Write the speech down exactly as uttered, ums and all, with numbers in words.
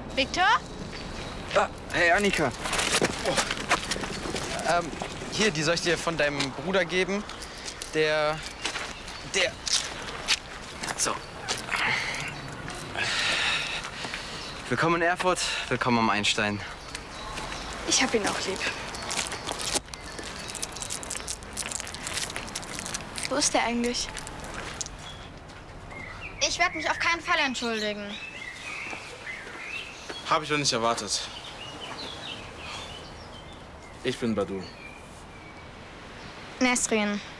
Viktor? Ah, hey, Annika. Oh. Ähm, hier, die soll ich dir von deinem Bruder geben. Der... Der... So. Willkommen in Erfurt, willkommen am Einstein. Ich hab ihn auch lieb. Wo ist der eigentlich? Ich werde mich auf keinen Fall entschuldigen. Habe ich doch nicht erwartet. Ich bin Badu. Nesrin.